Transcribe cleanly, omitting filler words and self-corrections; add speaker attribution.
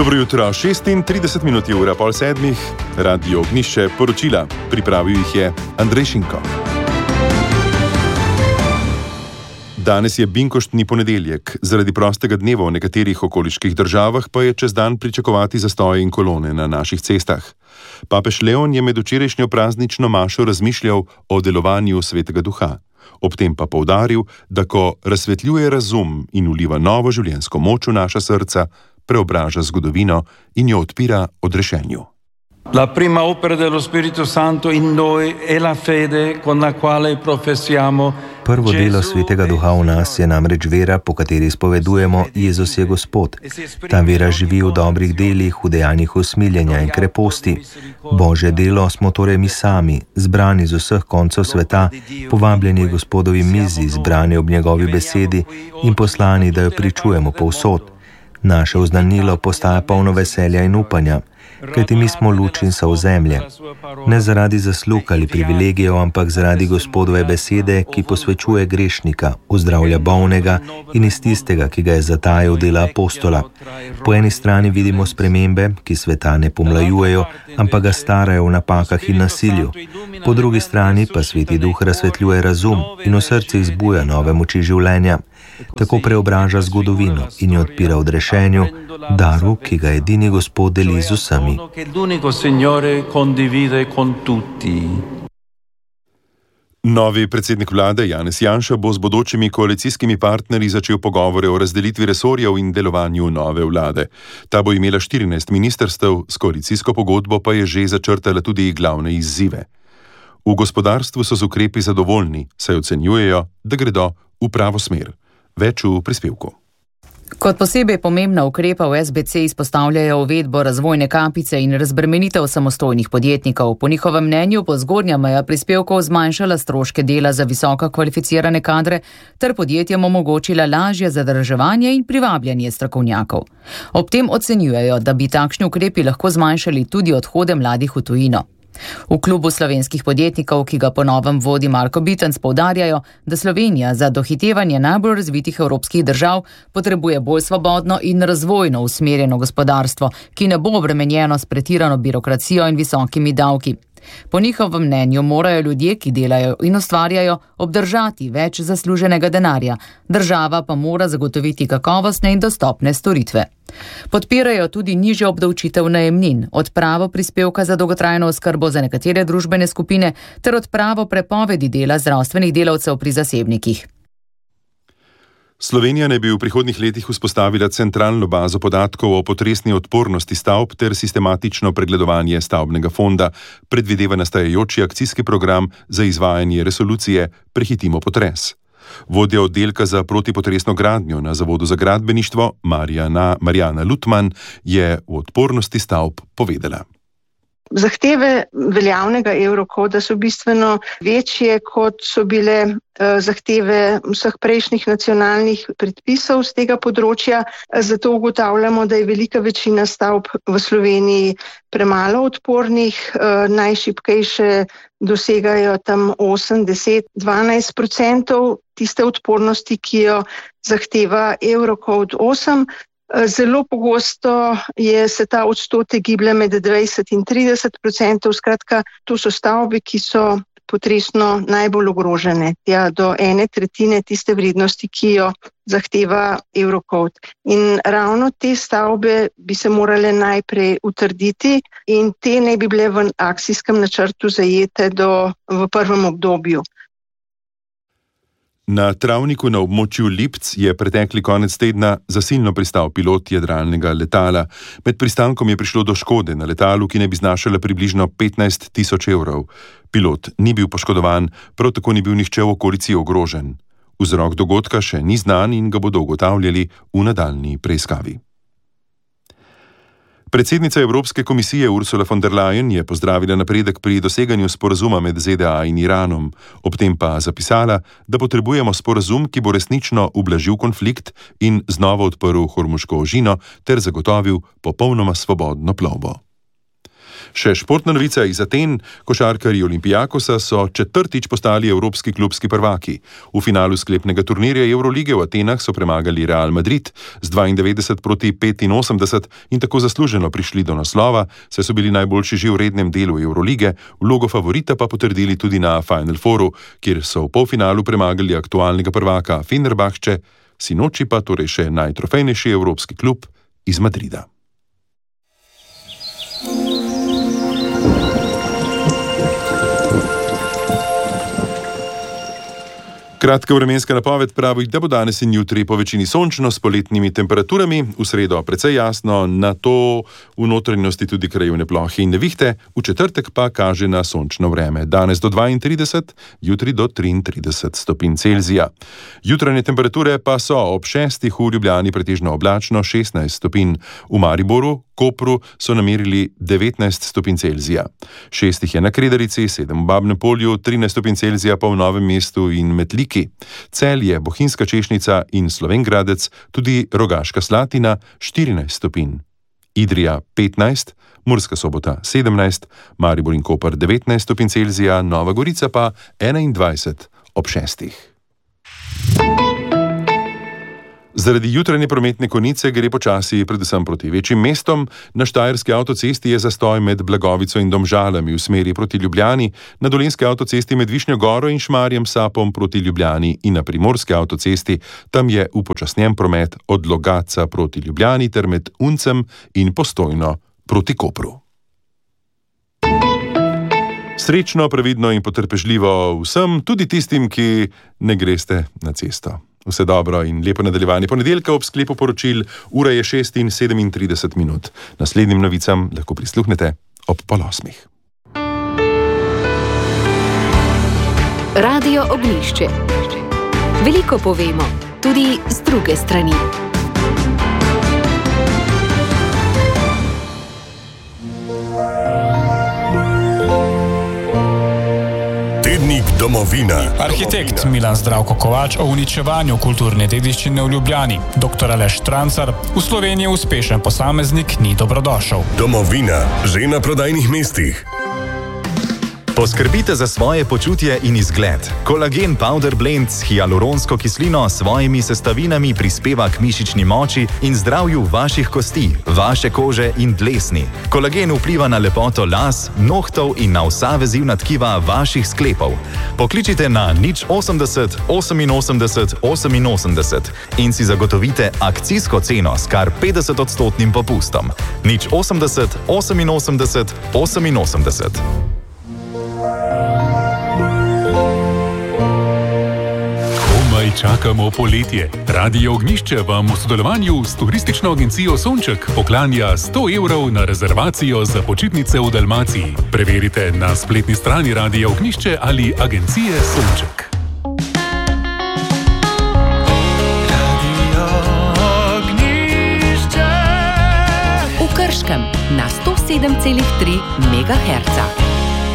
Speaker 1: Dobro jutro, 36 minut je ura pol sedmih, Radio Ognjišče poročila, pripravil jih je Andrej Šinko. Danes je binkoštni ponedeljek, zaradi prostega dneva v nekaterih okoliških državah pa je čez dan pričakovati zastoje in kolone na naših cestah. Papež Leon je med včerajšnjo praznično mašo razmišljal o delovanju Svetega Duha. Ob tem pa poudaril, da ko razsvetljuje razum in vliva novo življenjsko moč v naša srca, preobraža zgodovino in jo odpira odrešenju.
Speaker 2: La prima opera dello Spirito Santo in noi è la fede con la quale professiamo.
Speaker 3: Prvo delo Svetega Duha v nas je namreč vera, po kateri spovedujemo Jezus je Gospod. Ta vera živi v dobrih delih, v dejanjih usmiljenja in kreposti. Božje delo smo torej mi sami, zbrani z vseh koncev sveta, povabljeni Gospodovi mizi, zbrani ob njegovi besedi in poslani, da jo pričujemo povsod. Naše oznanilo postaja polno veselja in upanja, kajti mi smo luč in sol zemlje. Ne zaradi zaslug ali privilegijev, ampak zaradi Gospodove besede, ki posvečuje grešnika, ozdravlja bolnega in iz tistega, ki ga je zatajil, dela apostola. Po eni strani vidimo spremembe, ki sveta ne pomlajujejo, ampak ga starajo v napakah in nasilju. Po drugi strani pa Sveti Duh razsvetljuje razum in v srcih zbuja nove moči življenja. Tako preobraža zgodovino in jo odpira odrešenju, daru, ki ga edini Gospod deli z vsemi.
Speaker 1: Novi predsednik vlade Janez Janša bo z bodočimi koalicijskimi partnerji začel pogovore o razdelitvi resorjev in delovanju nove vlade. Ta bo imela 14 ministrstev, s koalicijsko pogodbo pa je že začrtala tudi glavne izzive. V gospodarstvu so z ukrepi zadovoljni, saj ocenjujejo, da gredo v pravo smer. Več v prispevku.
Speaker 4: Kot posebej pomembna ukrepa v SBC izpostavljajo uvedbo razvojne kapice in razbremenitev samostojnih podjetnikov. Po njihovem mnenju bo zgornja meja prispevkov zmanjšala stroške dela za visoko kvalificirane kadre ter podjetjem omogočila lažje zadrževanje in privabljanje strokovnjakov. Ob tem ocenjujejo, da bi takšni ukrepi lahko zmanjšali tudi odhode mladih v tujino. V klubu slovenskih podjetnikov, ki ga po novem vodi Marko Bitenc, poudarjajo, da Slovenija za dohitevanje najbolj razvitih evropskih držav potrebuje bolj svobodno in razvojno usmerjeno gospodarstvo, ki ne bo obremenjeno s pretirano birokracijo in visokimi davki. Po njihovem mnenju morajo ljudje, ki delajo in ustvarjajo, obdržati več zasluženega denarja, država pa mora zagotoviti kakovostne in dostopne storitve. Podpirajo tudi nižjo obdavčitev najemnin, odpravo prispevka za dolgotrajno oskrbo za nekatere družbene skupine ter odpravo prepovedi dela zdravstvenih delavcev pri zasebnikih.
Speaker 1: Slovenija naj bi v prihodnjih letih vzpostavila centralno bazo podatkov o potresni odpornosti stavb ter sistematično pregledovanje stavbnega fonda, predvideva nastajajoči akcijski program za izvajanje resolucije Prehitimo potres. Vodja oddelka za protipotresno gradnjo na Zavodu za gradbeništvo Marjana Lutman je o odpornosti stavb povedala.
Speaker 5: Zahteve veljavnega Eurokoda so bistveno večje, kot so bile zahteve vseh prejšnjih nacionalnih predpisov z tega področja. Zato ugotavljamo, da je velika večina stavb v Sloveniji premalo odpornih, najšibkejše dosegajo tam 8, 10, 12% tiste odpornosti, ki jo zahteva Eurocode 8. Zelo pogosto se ta odstotek giblje med 20 in 30%, skratka, to so stavbe, ki so potresno najbolj ogrožene, do 1/3 tiste vrednosti, ki jo zahteva Eurocode. In ravno te stavbe bi se morale najprej utrditi in te naj bi bile v akcijskem načrtu zajete v prvem obdobju.
Speaker 1: Na travniku na območju Lipc je pretekli konec tedna zasilno pristal pilot jadralnega letala. Med pristankom je prišlo do škode na letalu, ki naj bi znašala približno 15 tisoč evrov. Pilot ni bil poškodovan, prav tako ni bil nihče v okolici ogrožen. Vzrok dogodka še ni znan in ga bodo ugotavljali v nadaljnji preiskavi. Predsednica Evropske komisije Ursula von der Leyen je pozdravila napredek pri doseganju sporazuma med ZDA in Iranom, ob tem pa zapisala, da potrebujemo sporazum, ki bo resnično ublažil konflikt in znova odprl Hormuško ožino ter zagotovil popolnoma svobodno plovbo. Še športna novica iz Aten, košarkarji Olympiakosa so četrtič postali evropski klubski prvaki. V finalu sklepnega turnirja Eurolige v Atenah so premagali Real Madrid z 92-85 in tako zasluženo prišli do naslova, saj so bili najboljši že v rednem delu Eurolige, vlogo favorita pa potrdili tudi na Final Fouru, kjer so v polfinalu premagali aktualnega prvaka Fenerbahče, sinoči pa torej še najtrofejnejši evropski klub iz Madrida. Kratka vremenska napoved pravi, da bo danes in jutri po večini sončno s poletnimi temperaturami, v sredo precej jasno, nato v notranjosti tudi krajevne plohe in nevihte, v četrtek pa kaže na sončno vreme. Danes do 32, jutri do 33 stopinj Celzija. Jutranje temperature pa so ob 6 v Ljubljani pretežno oblačno 16 stopinj, v Mariboru, Kopru so namerili 19 stopinj Celzija. 6 je na Kredarici, 7 v Babnem Polju, 13 stopinj Celzija pa v Novem mestu in Metliki. Celje, Bohinjska Češnica in Slovenj Gradec, tudi Rogaška Slatina 14 stopinj. Idrija 15, Murska Sobota 17, Maribor in Koper 19 stopinj Celzija, Nova Gorica pa 21 ob 6. Zaradi jutranje prometne konice gre počasi predvsem proti večjim mestom. Na Štajerski avtocesti je zastoj med Blagovico in Domžalami v smeri proti Ljubljani, na Dolenjski avtocesti med Višnjo Goro in Šmarjem Sapom proti Ljubljani in na Primorski avtocesti, tam je upočasnjen promet od Logatca proti Ljubljani ter med Uncem in Postojno proti Kopru. Srečno, previdno in potrpežljivo vsem, tudi tistim, ki ne greste na cesto. Vse dobro in lepo nadaljevanje ponedeljka ob sklepu poročil, ura je 6:37. Naslednjim novicam lahko prisluhnete ob 7:30.
Speaker 6: Radio Ognjišče. Veliko povemo, tudi z druge strani.
Speaker 7: Domovina.
Speaker 8: Arhitekt Milan Zdravko Kovač o uničevanju kulturne dediščine v Ljubljani. Dr. Aleš Trancar, v Sloveniji uspešen posameznik ni dobrodošel.
Speaker 7: Domovina, že na prodajnih mestih.
Speaker 9: Poskrbite za svoje počutje in izgled. Kolagen Powder Blend s hialuronsko kislino s svojimi sestavinami prispeva k mišični moči in zdravju vaših kosti, vaše kože in dlesni. Kolagen vpliva na lepoto las, nohtov in na vsa vezivna tkiva vaših sklepov. Pokličite na 080 88 88 in si zagotovite akcijsko ceno s kar 50% popustom. 080 88 88.
Speaker 10: Čakamo poletje. Radio Ognjišče vam v sodelovanju s turistično agencijo Sonček poklanja 100 evrov na rezervacijo za počitnice v Dalmaciji. Preverite na spletni strani Radio Ognjišče ali agencije Sonček.
Speaker 6: Radio Ognjišče v Krškem na 107,3 MHz.